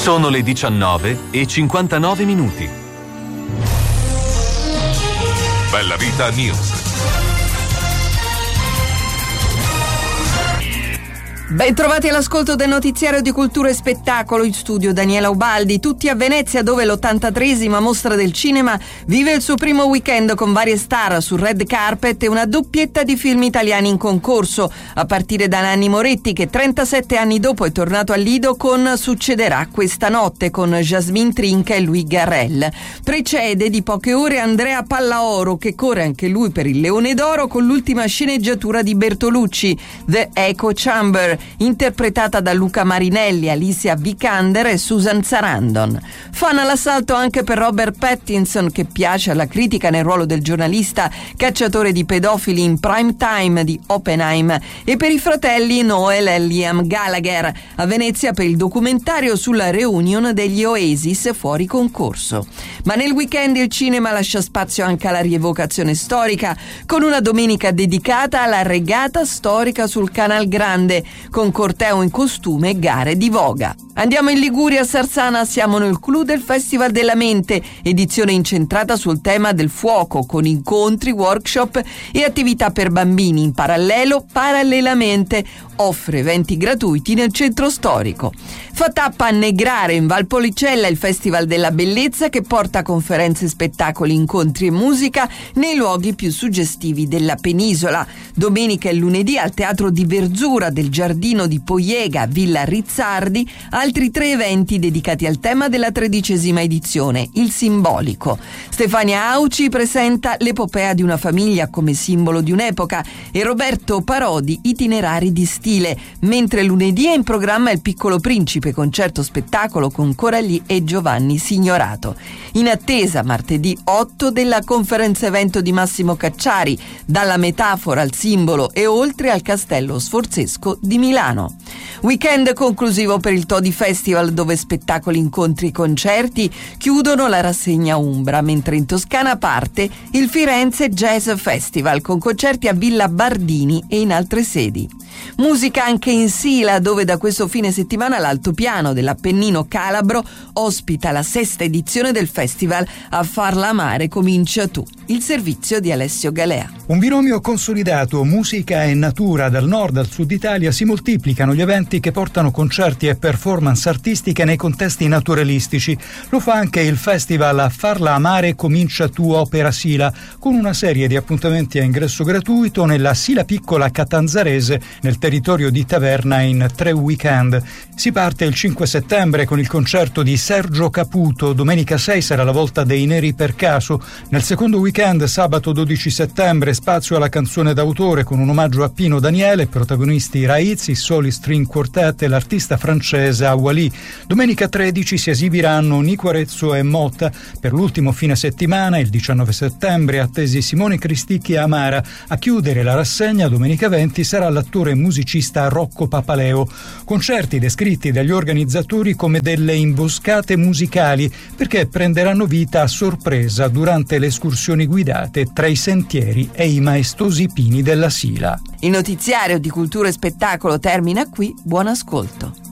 Sono le 19:59. Bella Vita News. Ben trovati all'ascolto del notiziario di Cultura e Spettacolo, in studio Daniela Ubaldi, tutti a Venezia dove l'83esima mostra del cinema vive il suo primo weekend con varie star sul red carpet e una doppietta di film italiani in concorso, a partire da Nanni Moretti che 37 anni dopo è tornato al Lido con Succederà questa notte con Jasmine Trinca e Louis Garrel. Precede di poche ore Andrea Pallaoro che corre anche lui per il Leone d'Oro con l'ultima sceneggiatura di Bertolucci, The Echo Chamber, interpretata da Luca Marinelli, Alicia Vikander e Susan Sarandon. Fan all'assalto anche per Robert Pattinson, che piace alla critica nel ruolo del giornalista cacciatore di pedofili in Prime Time di Oppenheim, e per i fratelli Noel e Liam Gallagher a Venezia per il documentario sulla reunion degli Oasis fuori concorso. Ma nel weekend il cinema lascia spazio anche alla rievocazione storica, con una domenica dedicata alla regata storica sul Canal Grande, con corteo in costume e gare di voga. Andiamo in Liguria, a Sarzana, siamo nel clou del Festival della Mente, edizione incentrata sul tema del fuoco, con incontri, workshop e attività per bambini. In parallelamente offre eventi gratuiti nel centro storico. Fa tappa a Negrare, in Valpolicella, il Festival della Bellezza, che porta conferenze, spettacoli, incontri e musica nei luoghi più suggestivi della penisola. Domenica e lunedì al Teatro di Verzura del Giardino di Poiega, Villa Rizzardi, altri 3 eventi dedicati al tema della 13ª edizione, il simbolico. Stefania Auci presenta l'epopea di una famiglia come simbolo di un'epoca e Roberto Parodi itinerari di stile, mentre lunedì è in programma Il Piccolo Principe, concerto spettacolo con Coralie e Giovanni Signorato. In attesa martedì 8 della conferenza evento di Massimo Cacciari, dalla metafora al simbolo e oltre al Castello Sforzesco di Milano. Weekend conclusivo per il Todi Festival, dove spettacoli, incontri e concerti chiudono la rassegna Umbra, mentre in Toscana parte il Firenze Jazz Festival con concerti a Villa Bardini e in altre sedi. Musica anche in Sila, dove da questo fine settimana l'altopiano dell'Appennino Calabro ospita la 6ª edizione del festival A Farla Amare Comincia Tu, il servizio di Alessio Galea. Un binomio consolidato, musica e natura. Dal nord al sud Italia si moltiplicano gli eventi che portano concerti e performance artistiche nei contesti naturalistici. Lo fa anche il festival A Farla Amare Comincia Tu Opera Sila, con una serie di appuntamenti a ingresso gratuito nella Sila Piccola Catanzarese, nel territorio di Taverna, in 3 weekend. Si parte il 5 settembre con il concerto di Sergio Caputo. Domenica 6 sarà la volta dei Neri per Caso. Nel secondo weekend, sabato 12 settembre, spazio alla canzone d'autore con un omaggio a Pino Daniele, protagonisti Raiz, il Soli String Quartet e l'artista francese Awali. Domenica 13 si esibiranno Nico Arezzo e Motta. Per l'ultimo fine settimana, il 19 settembre, attesi Simone Cristicchi e Amara. A chiudere la rassegna, domenica 20, sarà l'attore e musicista Rocco Papaleo. Concerti descritti dagli organizzatori come delle imboscate musicali, perché prenderanno vita a sorpresa durante le escursioni guidate tra i sentieri e i maestosi pini della Sila. Il notiziario di Cultura e Spettacolo termina qui. Buon ascolto.